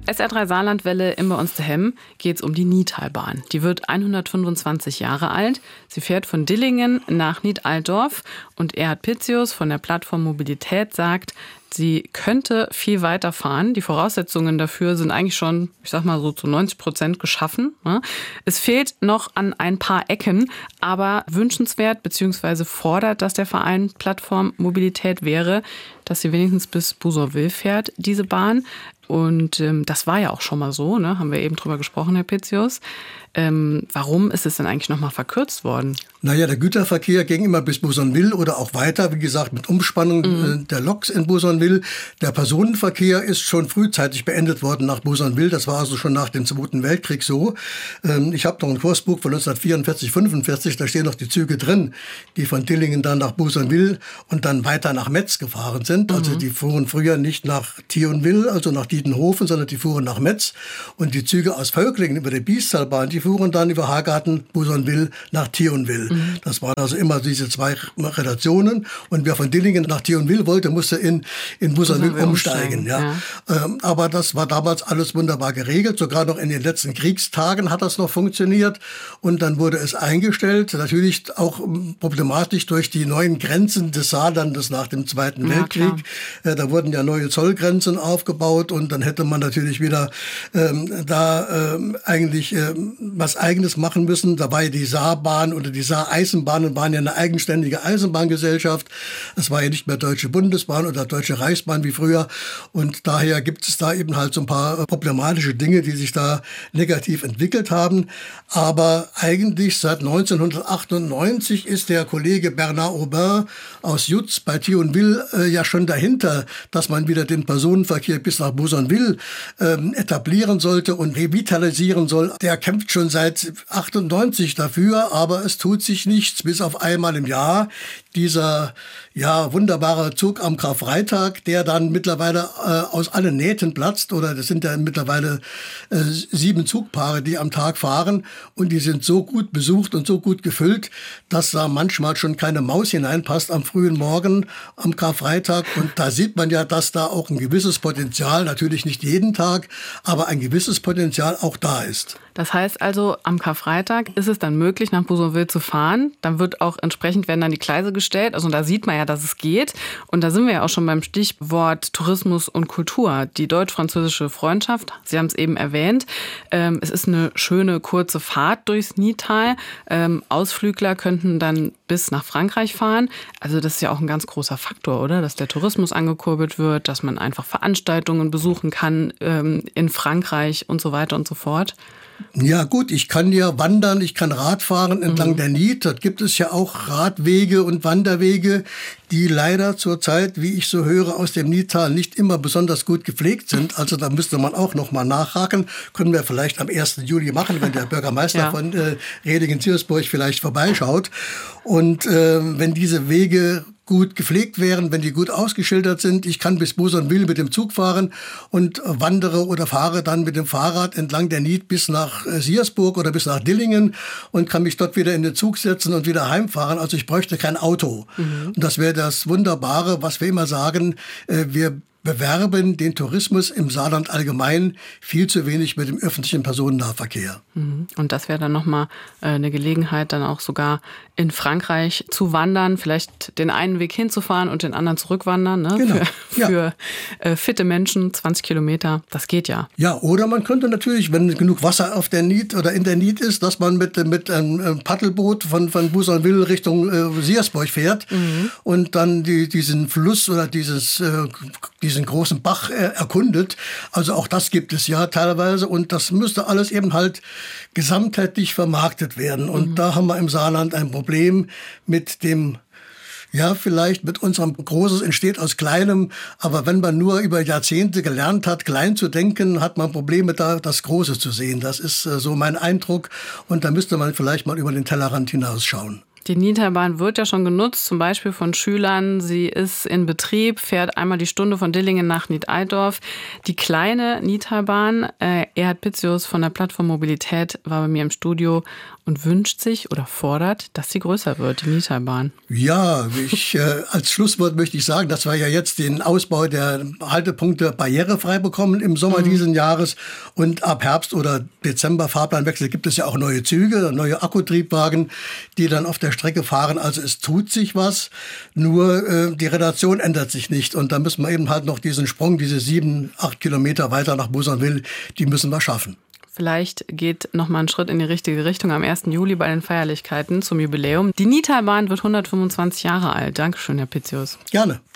SR3 Saarlandwelle in bei uns daheim geht es um die Niettalbahn. Die wird 125 Jahre alt. Sie fährt von Dillingen nach Nied-Altdorf und Erhard Pitzius von der Plattform Mobilität sagt, sie könnte viel weiter fahren. Die Voraussetzungen dafür sind eigentlich schon, ich sag mal so zu 90% geschaffen. Es fehlt noch an ein paar Ecken, aber wünschenswert bzw. fordert, dass der Verein Plattform Mobilität wäre, dass sie wenigstens bis Busorville fährt, diese Bahn. Und das war ja auch schon mal so, ne? Haben wir eben drüber gesprochen, Herr Pitzius. Warum ist es denn eigentlich nochmal verkürzt worden? Naja, der Güterverkehr ging immer bis Bousonville oder auch weiter, wie gesagt, mit Umspannung der Loks in Bousonville. Der Personenverkehr ist schon frühzeitig beendet worden nach Bousonville. Das war also schon nach dem Zweiten Weltkrieg so. Ich habe noch ein Kursbuch von 1944, 45, da stehen noch die Züge drin, die von Dillingen dann nach Bousonville und dann weiter nach Metz gefahren sind. Also die fuhren früher nicht nach Thionville, also nach Dietenhofen, sondern die fuhren nach Metz. Und die Züge aus Völklingen über die Biestalbahn, die fuhren dann über Hagarten, Bousonville nach Thionville. Das waren also immer diese zwei Relationen. Und wer von Dillingen nach Thionville wollte, musste in Bousonville umsteigen. Ja. Aber das war damals alles wunderbar geregelt. Sogar noch in den letzten Kriegstagen hat das noch funktioniert. Und dann wurde es eingestellt. Natürlich auch problematisch durch die neuen Grenzen des Saarlandes nach dem Zweiten Weltkrieg. Da wurden ja neue Zollgrenzen aufgebaut. Und dann hätte man natürlich wieder eigentlich was Eigenes machen müssen. Dabei die Saarbahn oder die Saar-Eisenbahnen waren ja eine eigenständige Eisenbahngesellschaft. Es war ja nicht mehr Deutsche Bundesbahn oder Deutsche Reichsbahn wie früher. Und daher gibt es da eben halt so ein paar problematische Dinge, die sich da negativ entwickelt haben. Aber eigentlich seit 1998 ist der Kollege Bernard Aubin aus Jutz bei Thionville ja schon dahinter, dass man wieder den Personenverkehr bis nach Bousonville etablieren sollte und revitalisieren soll. Der kämpft schon seit 98 dafür, aber es tut sich nichts, bis auf einmal im Jahr. Dieser wunderbare Zug am Karfreitag, der dann mittlerweile aus allen Nähten platzt, oder das sind ja mittlerweile 7 Zugpaare, die am Tag fahren, und die sind so gut besucht und so gut gefüllt, dass da manchmal schon keine Maus hineinpasst am frühen Morgen am Karfreitag. Und da sieht man ja, dass da auch ein gewisses Potenzial, natürlich nicht jeden Tag, aber ein gewisses Potenzial auch da ist. Das heißt also, am Karfreitag ist es dann möglich, nach Bousonville zu fahren. Dann wird auch entsprechend werden dann die Gleise gestellt. Also da sieht man ja, dass es geht. Und da sind wir ja auch schon beim Stichwort Tourismus und Kultur. Die deutsch-französische Freundschaft, Sie haben es eben erwähnt. Es ist eine schöne, kurze Fahrt durchs Niettal. Ausflügler könnten dann bis nach Frankreich fahren. Also das ist ja auch ein ganz großer Faktor, oder? Dass der Tourismus angekurbelt wird, dass man einfach Veranstaltungen besuchen kann in Frankreich und so weiter und so fort. Ja gut, ich kann ja wandern, ich kann Radfahren entlang der Nied. Dort gibt es ja auch Radwege und Wanderwege, die leider zurzeit, wie ich so höre, aus dem Niettal nicht immer besonders gut gepflegt sind. Also da müsste man auch noch mal nachhaken. Können wir vielleicht am 1. Juli machen, wenn der Bürgermeister von Redingen-Ziersburg vielleicht vorbeischaut. Und wenn diese Wege gut gepflegt wären, wenn die gut ausgeschildert sind. Ich kann bis Bousonville mit dem Zug fahren und wandere oder fahre dann mit dem Fahrrad entlang der Nied bis nach Siersburg oder bis nach Dillingen und kann mich dort wieder in den Zug setzen und wieder heimfahren. Also ich bräuchte kein Auto. Und das wäre das Wunderbare, was wir immer sagen, wir bewerben den Tourismus im Saarland allgemein viel zu wenig mit dem öffentlichen Personennahverkehr. Und das wäre dann nochmal eine Gelegenheit, dann auch sogar in Frankreich zu wandern, vielleicht den einen Weg hinzufahren und den anderen zurückwandern. Ne? Genau. Für fitte Menschen, 20 Kilometer, das geht ja. Ja, oder man könnte natürlich, wenn genug Wasser auf der Nied oder in der Nied ist, dass man mit einem Paddelboot von Bousonville Richtung Siersburg fährt und dann diesen Fluss oder diesen großen Bach erkundet. Also auch das gibt es ja teilweise und das müsste alles eben halt gesamtheitlich vermarktet werden. Und da haben wir im Saarland ein Problem mit dem, vielleicht mit unserem Großes entsteht aus Kleinem, aber wenn man nur über Jahrzehnte gelernt hat, klein zu denken, hat man Probleme, da das Große zu sehen. Das ist so mein Eindruck und da müsste man vielleicht mal über den Tellerrand hinausschauen. Die Nidtalbahn wird ja schon genutzt, zum Beispiel von Schülern. Sie ist in Betrieb, fährt einmal die Stunde von Dillingen nach Nied-Altdorf. Die kleine Nidtalbahn, Erhard Pitzius von der Plattform Mobilität war bei mir im Studio und wünscht sich oder fordert, dass sie größer wird, die Nidtalbahn. Ja, als Schlusswort möchte ich sagen, dass wir ja jetzt den Ausbau der Haltepunkte barrierefrei bekommen im Sommer diesen Jahres. Und ab Herbst oder Dezember Fahrplanwechsel gibt es ja auch neue Züge, neue Akkutriebwagen, die dann auf der Strecke fahren. Also es tut sich was, nur die Relation ändert sich nicht. Und da müssen wir eben halt noch diesen Sprung, diese 7-8 Kilometer weiter nach Bougainville, die müssen wir schaffen. Vielleicht geht noch mal ein Schritt in die richtige Richtung am 1. Juli bei den Feierlichkeiten zum Jubiläum. Die Nidtalbahn wird 125 Jahre alt. Dankeschön, Herr Pitzius. Gerne.